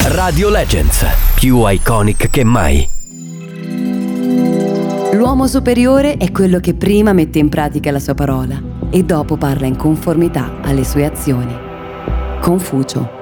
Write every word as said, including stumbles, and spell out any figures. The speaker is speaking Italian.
Radio Legends, più iconic che mai. L'uomo superiore è quello che prima mette in pratica la sua parola e dopo parla in conformità alle sue azioni. Confucio.